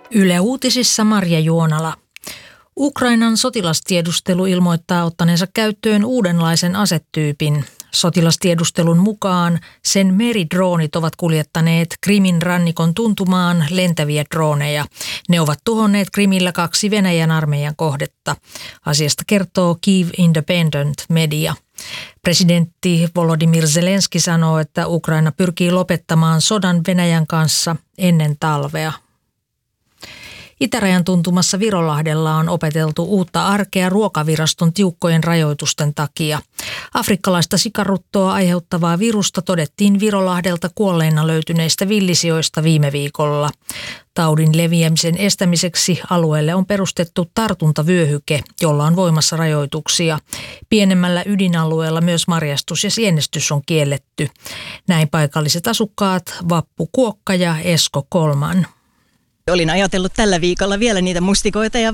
Yle Uutisissa Marja Juonala. Ukrainan sotilastiedustelu ilmoittaa ottaneensa käyttöön uudenlaisen asetyypin. Sotilastiedustelun mukaan sen meridroonit ovat kuljettaneet Krimin rannikon tuntumaan lentäviä drooneja. Ne ovat tuhonneet Krimillä 2 Venäjän armeijan kohdetta. Asiasta kertoo Kyiv Independent Media. Presidentti Volodymyr Zelenski sanoo, että Ukraina pyrkii lopettamaan sodan Venäjän kanssa ennen talvea. Itärajan tuntumassa Virolahdella on opeteltu uutta arkea Ruokaviraston tiukkojen rajoitusten takia. Afrikkalaista sikaruttoa aiheuttavaa virusta todettiin Virolahdelta kuolleina löytyneistä villisijoista viime viikolla. Taudin leviämisen estämiseksi alueelle on perustettu tartuntavyöhyke, jolla on voimassa rajoituksia. Pienemmällä ydinalueella myös marjastus ja sienestys on kielletty. Näin paikalliset asukkaat Vappu Kuokka ja Esko Kolman. Olin ajatellut tällä viikolla vielä niitä mustikoita ja